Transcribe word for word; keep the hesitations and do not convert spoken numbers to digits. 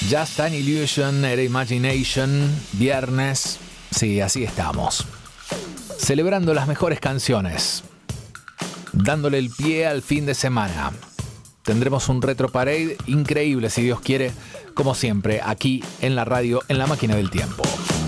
Just an Illusion, era Imagination, viernes. Sí, así estamos. Celebrando las mejores canciones. Dándole el pie al fin de semana. Tendremos un Retro Parade increíble, si Dios quiere, como siempre, aquí en la radio, en la máquina del tiempo.